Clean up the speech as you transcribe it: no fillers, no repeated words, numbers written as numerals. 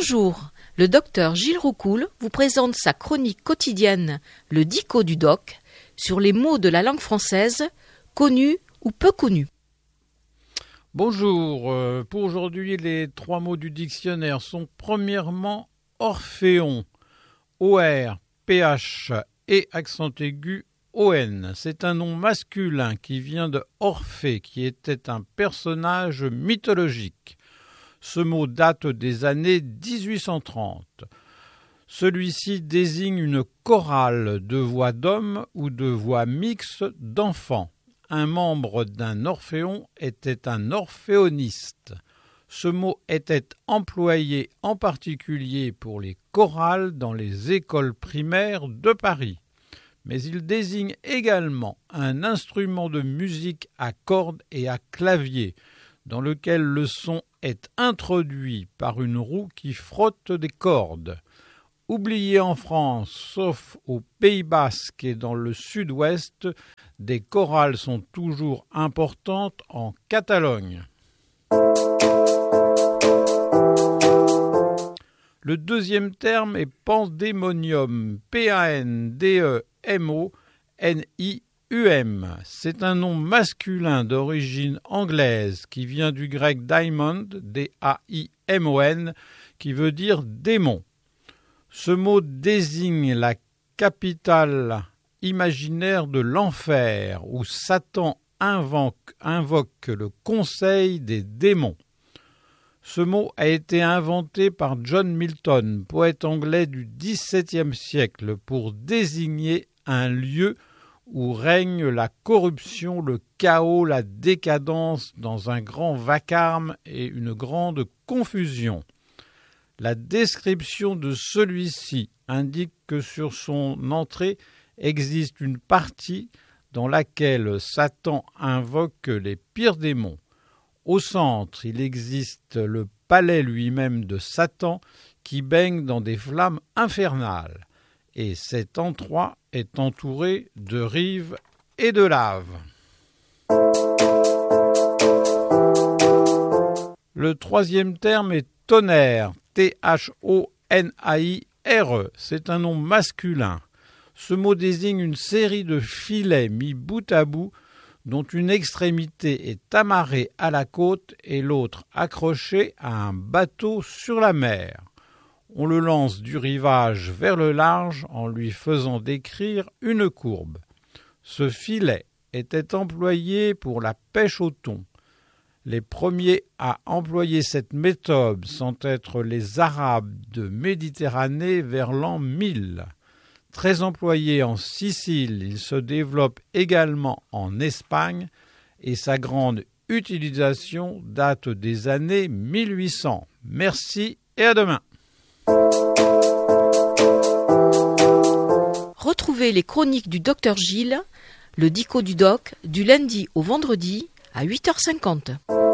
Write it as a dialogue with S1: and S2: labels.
S1: Bonjour, le docteur Gilles Roucoul vous présente sa chronique quotidienne, le Dico du Doc, sur les mots de la langue française, connus ou peu connus.
S2: Bonjour, pour aujourd'hui les 3 mots du dictionnaire sont premièrement Orphéon, O-R, P-H et accent aigu O-N. C'est un nom masculin qui vient de Orphée, qui était un personnage mythologique. Ce mot date des années 1830. Celui-ci désigne une chorale de voix d'hommes ou de voix mixtes d'enfants. Un membre d'un orphéon était un orphéoniste. Ce mot était employé en particulier pour les chorales dans les écoles primaires de Paris. Mais il désigne également un instrument de musique à cordes et à clavier, dans lequel le son est introduit par une roue qui frotte des cordes. Oublié en France, sauf au Pays Basque et dans le sud-ouest, des chorales sont toujours importantes en Catalogne. Le deuxième terme est pandémonium, P-A-N-D-E-M-O-N-I-U-M. C'est un nom masculin d'origine anglaise qui vient du grec daimon, D-A-I-M-O-N, qui veut dire démon. Ce mot désigne la capitale imaginaire de l'enfer, où Satan invoque le conseil des démons. Ce mot a été inventé par John Milton, poète anglais du XVIIe siècle, pour désigner un lieu où règne la corruption, le chaos, la décadence dans un grand vacarme et une grande confusion. La description de celui-ci indique que sur son entrée existe une partie dans laquelle Satan invoque les pires démons. Au centre, il existe le palais lui-même de Satan qui baigne dans des flammes infernales. Et cet endroit est entouré de rives et de lave. Le troisième terme est tonnerre, T-H-O-N-A-I-R-E. C'est un nom masculin. Ce mot désigne une série de filets mis bout à bout dont une extrémité est amarrée à la côte et l'autre accrochée à un bateau sur la mer. On le lance du rivage vers le large en lui faisant décrire une courbe. Ce filet était employé pour la pêche au thon. Les premiers à employer cette méthode sans être les Arabes de Méditerranée vers l'an 1000. Très employé en Sicile, il se développe également en Espagne et sa grande utilisation date des années 1800. Merci et à demain.
S1: Retrouvez les chroniques du docteur Gilles, le Dico du Doc, du lundi au vendredi à 8h50.